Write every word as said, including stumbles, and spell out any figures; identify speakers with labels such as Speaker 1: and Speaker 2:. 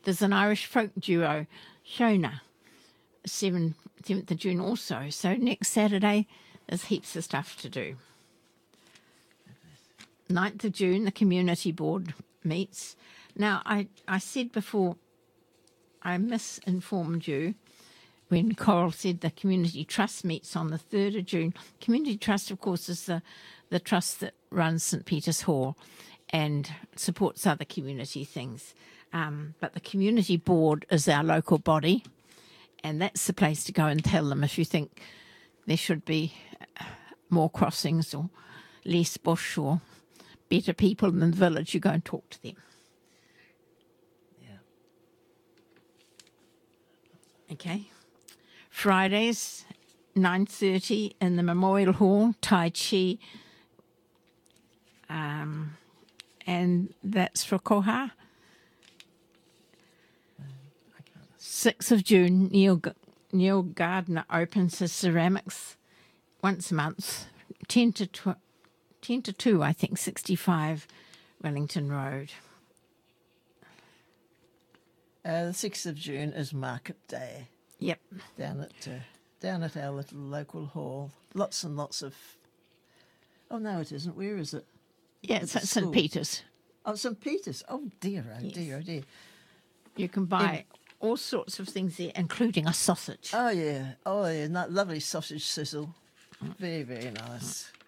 Speaker 1: there's an Irish folk duo, Shona, seventh of June also. So next Saturday, there's heaps of stuff to do. ninth of June, the community board meets. Now, I, I said before, I misinformed you when Coral said the community trust meets on the third of June. Community trust, of course, is the, the trust that runs St Peter's Hall and supports other community things. Um, but the community board is our local body, and that's the place to go and tell them if you think there should be more crossings or less bush or better people in the village. You go and talk to them.
Speaker 2: Yeah.
Speaker 1: Okay. Fridays, nine thirty in the Memorial Hall, Tai Chi. Um, and that's for Koha. sixth of June, Neil, Neil Gardner opens his ceramics once a month, ten to tw- ten to two, I think, sixty-five Wellington Road.
Speaker 2: Uh, the sixth of June is Market Day.
Speaker 1: Yep.
Speaker 2: Down at uh, down at our little local hall. Lots and lots of... Oh, no, it isn't. Where is it?
Speaker 1: Yeah,
Speaker 2: At
Speaker 1: it's
Speaker 2: the
Speaker 1: at St
Speaker 2: school.
Speaker 1: Peter's.
Speaker 2: Oh, St Peter's. Oh, dear, oh,
Speaker 1: Yes.
Speaker 2: dear, oh, dear.
Speaker 1: You can buy all sorts of things there, including a sausage.
Speaker 2: Oh, yeah. Oh, yeah. Not lovely sausage sizzle. Very, very nice.